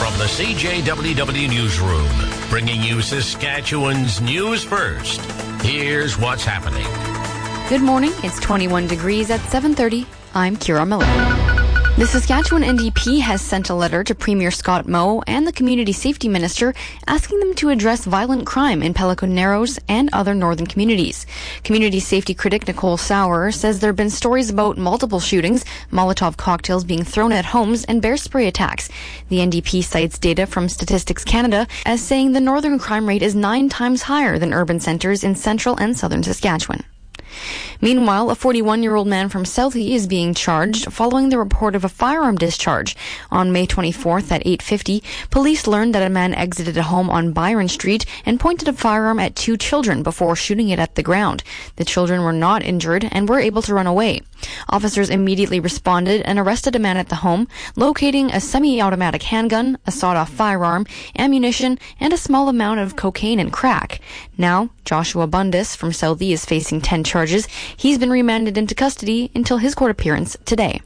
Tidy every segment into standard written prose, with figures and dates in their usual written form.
From the CJWW Newsroom, bringing you Saskatchewan's news first. Here's what's happening. Good morning. It's 21 degrees at 7:30. I'm Kira Miller. The Saskatchewan NDP has sent a letter to Premier Scott Moe and the Community Safety Minister asking them to address violent crime in Pelican Narrows and other northern communities. Community safety critic Nicole Sauer says there have been stories about multiple shootings, Molotov cocktails being thrown at homes, and bear spray attacks. The NDP cites data from Statistics Canada as saying the northern crime rate is 9 times higher than urban centres in central and southern Saskatchewan. Meanwhile, a 41-year-old man from Southie is being charged following the report of a firearm discharge. On May 24th at 8:50, police learned that a man exited a home on Byron Street and pointed a firearm at 2 children before shooting it at the ground. The children were not injured and were able to run away. Officers immediately responded and arrested a man at the home, locating a semi-automatic handgun, a sawed-off firearm, ammunition, and a small amount of cocaine and crack. Now, Joshua Bundus from Southie is facing 10 charges. He's been remanded into custody until his court appearance today.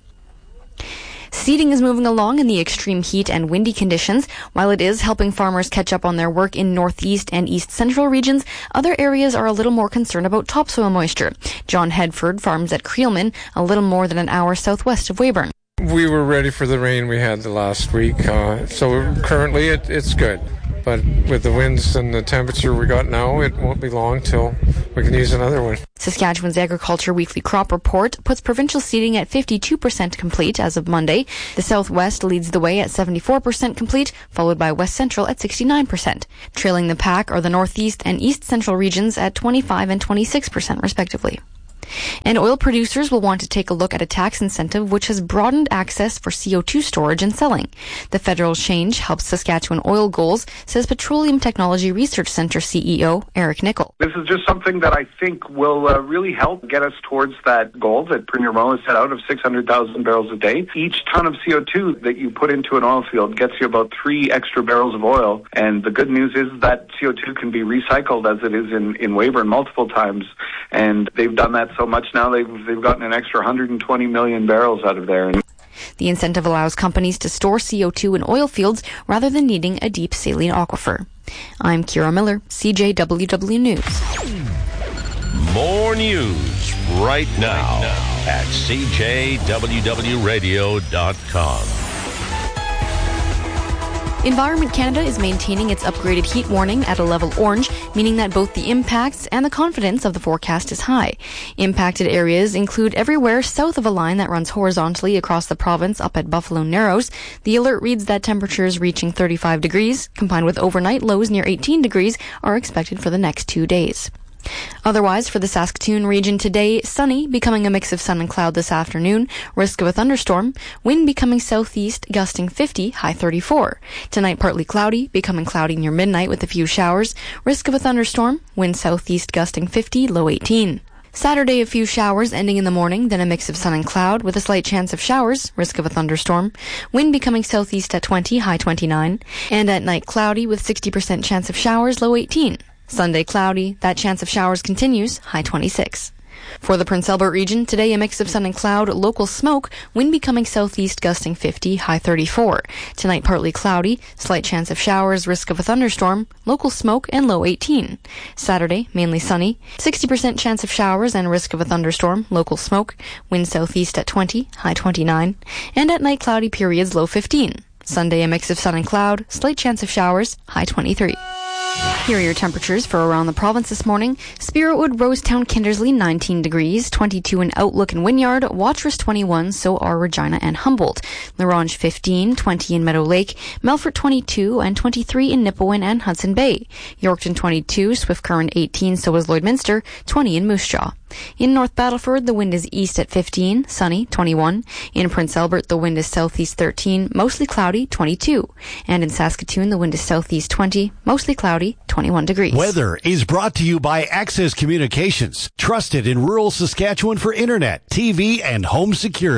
Seeding is moving along in the extreme heat and windy conditions. While it is helping farmers catch up on their work in northeast and east central regions, other areas are a little more concerned about topsoil moisture. John Hedford farms at Creelman, a little more than an hour southwest of Weyburn. We were ready for the rain we had the last week, so currently it's good. But with the winds and the temperature we got now, it won't be long till we can use another one. Saskatchewan's Agriculture Weekly Crop Report puts provincial seeding at 52% complete as of Monday. The Southwest leads the way at 74% complete, followed by West Central at 69%. Trailing the pack are the Northeast and East Central regions at 25 and 26% respectively. And oil producers will want to take a look at a tax incentive which has broadened access for CO2 storage and selling. The federal change helps Saskatchewan oil goals, says Petroleum Technology Research Centre CEO Eric Nickel. This is just something that I think will really help get us towards that goal that Premier Moe has set out of 600,000 barrels a day. Each ton of CO2 that you put into an oil field gets you about 3 extra barrels of oil. And the good news is that CO2 can be recycled as it is in Weyburn multiple times. And they've done that so much now they've gotten an extra 120 million barrels out of there. The incentive allows companies to store CO2 in oil fields rather than needing a deep saline aquifer. I'm Kira Miller, CJWW News. More news right now at CJWWRadio.com. Environment Canada is maintaining its upgraded heat warning at a level orange, meaning that both the impacts and the confidence of the forecast is high. Impacted areas include everywhere south of a line that runs horizontally across the province up at Buffalo Narrows. The alert reads that temperatures reaching 35 degrees, combined with overnight lows near 18 degrees, are expected for the next 2 days. Otherwise, for the Saskatoon region today, sunny, becoming a mix of sun and cloud this afternoon, risk of a thunderstorm, wind becoming southeast, gusting 50, high 34. Tonight, partly cloudy, becoming cloudy near midnight with a few showers, risk of a thunderstorm, wind southeast gusting 50, low 18. Saturday, a few showers ending in the morning, then a mix of sun and cloud with a slight chance of showers, risk of a thunderstorm, wind becoming southeast at 20, high 29, and at night cloudy with 60% chance of showers, low 18. Sunday cloudy, that chance of showers continues, high 26. For the Prince Albert region, today a mix of sun and cloud, local smoke, wind becoming southeast gusting 50, high 34. Tonight partly cloudy, slight chance of showers, risk of a thunderstorm, local smoke and low 18. Saturday, mainly sunny, 60% chance of showers and risk of a thunderstorm, local smoke, wind southeast at 20, high 29. And at night cloudy periods, low 15. Sunday a mix of sun and cloud, slight chance of showers, high 23. Here are your temperatures for around the province this morning. Spiritwood, Rosetown, Kindersley, 19 degrees, 22 in Outlook and Wynyard, Watrous 21, so are Regina and Humboldt. Larange 15, 20 in Meadow Lake, Melfort 22, and 23 in Nipawin and Hudson Bay. Yorkton 22, Swift Current 18, so is Lloydminster, 20 in Moose Jaw. In North Battleford, the wind is east at 15, sunny, 21. In Prince Albert, the wind is southeast 13, mostly cloudy, 22. And in Saskatoon, the wind is southeast 20, mostly cloudy, 21 degrees. Weather is brought to you by Access Communications, trusted in rural Saskatchewan for internet, TV, and home security.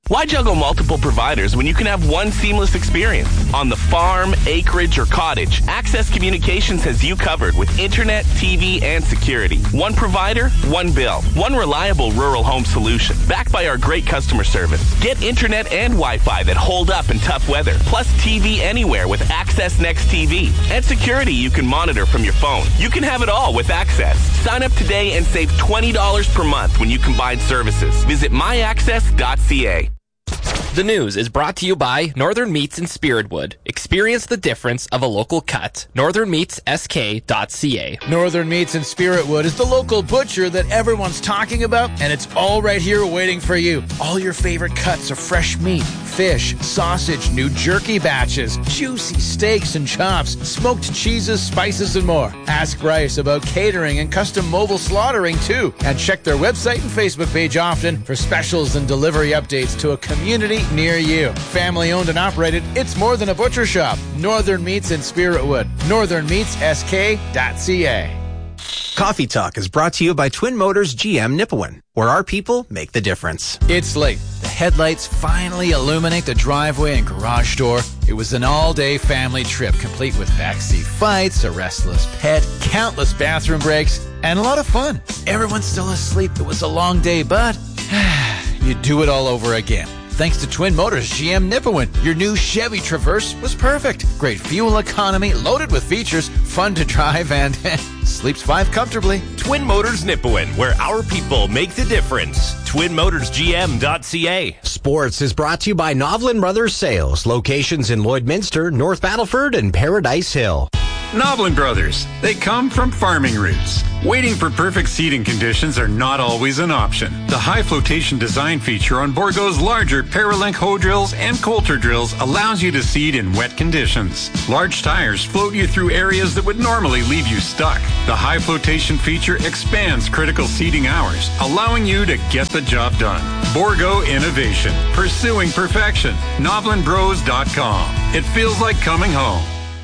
Why juggle multiple providers when you can have one seamless experience? On the farm, acreage, or cottage, Access Communications has you covered with internet, TV, and security. One provider, one bill. One reliable rural home solution. Backed by our great customer service. Get internet and Wi-Fi that hold up in tough weather. Plus TV anywhere with Access Next TV. And security you can monitor from your phone. You can have it all with Access. Sign up today and save $20 per month when you combine services. Visit myaccess.ca. The news is brought to you by Northern Meats in Spiritwood. Experience the difference of a local cut. NorthernMeatsSK.ca. Northern Meats in Spiritwood is the local butcher that everyone's talking about, and it's all right here waiting for you. All your favorite cuts of fresh meat, fish, sausage, new jerky batches, juicy steaks and chops, smoked cheeses, spices, and more. Ask Bryce about catering and custom mobile slaughtering, too. And check their website and Facebook page often for specials and delivery updates to a community near you. Family owned and operated, it's more than a butcher shop. Northern Meats in Spiritwood. NorthernMeatsSK.ca. Coffee Talk is brought to you by Twin Motors GM Nipawin, where our people make the difference. It's late. The headlights finally illuminate the driveway and garage door. It was an all-day family trip, complete with backseat fights, a restless pet, countless bathroom breaks, and a lot of fun. Everyone's still asleep. It was a long day, but you do it all over again. Thanks to Twin Motors GM Nipawin, your new Chevy Traverse was perfect. Great fuel economy, loaded with features, fun to drive, and sleeps 5 comfortably. Twin Motors Nipawin, where our people make the difference. TwinMotorsGM.ca. Sports is brought to you by Novlin Brothers Sales. Locations in Lloydminster, North Battleford, and Paradise Hill. Novlin Brothers. They come from farming roots. Waiting for perfect seeding conditions are not always an option. The high flotation design feature on Bourgault's larger Paralink hoe drills and Coulter drills allows you to seed in wet conditions. Large tires float you through areas that would normally leave you stuck. The high flotation feature expands critical seeding hours, allowing you to get the job done. Bourgault Innovation. Pursuing perfection. NovlinBros.com. It feels like coming home.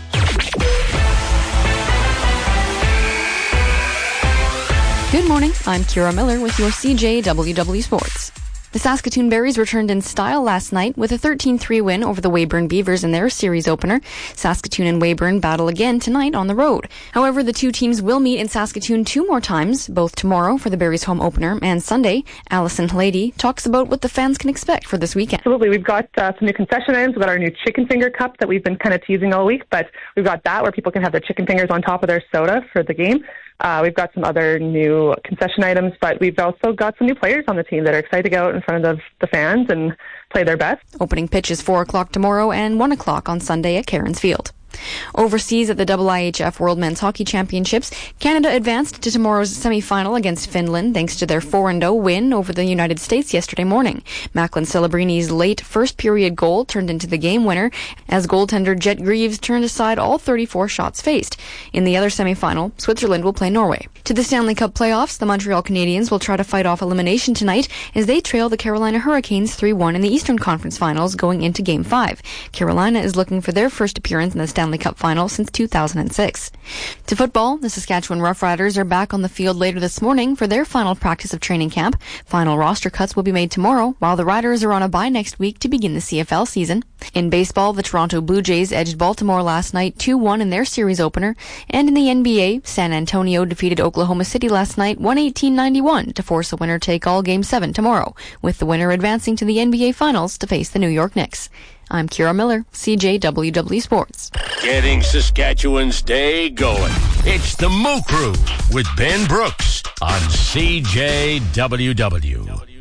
Good morning, I'm Kira Miller with your CJWW Sports. The Saskatoon Berries returned in style last night with a 13-3 win over the Weyburn Beavers in their series opener. Saskatoon and Weyburn battle again tonight on the road. However, the two teams will meet in Saskatoon 2 more times, both tomorrow for the Berries home opener and Sunday. Alison Halady talks about what the fans can expect for this weekend. Absolutely. We've got some new concession items. We've got our new chicken finger cup that we've been kind of teasing all week, but we've got that where people can have their chicken fingers on top of their soda for the game. We've got some other new concession items, but we've also got some new players on the team that are excited to go out in front of the fans and play their best. Opening pitch is 4 o'clock tomorrow and 1 o'clock on Sunday at Cairns Field. Overseas at the IIHF World Men's Hockey Championships, Canada advanced to tomorrow's semi-final against Finland thanks to their 4-0 win over the United States yesterday morning. Macklin Celebrini's late first-period goal turned into the game winner as goaltender Jet Greaves turned aside all 34 shots faced. In the other semi-final, Switzerland will play Norway. To the Stanley Cup playoffs, the Montreal Canadiens will try to fight off elimination tonight as they trail the Carolina Hurricanes 3-1 in the Eastern Conference Finals going into Game 5. Carolina is looking for their first appearance in the Stanley Cup final since 2006. To football, the Saskatchewan Roughriders are back on the field later this morning for their final practice of training camp. Final roster cuts will be made tomorrow, while the Riders are on a bye next week to begin the CFL season. In baseball, the Toronto Blue Jays edged Baltimore last night 2-1 in their series opener, and in the NBA, San Antonio defeated Oklahoma City last night 118-91 to force a winner-take-all Game 7 tomorrow, with the winner advancing to the NBA Finals to face the New York Knicks. I'm Kira Miller, CJWW Sports. Getting Saskatchewan's day going. It's the Moo Crew with Ben Brooks on CJWW.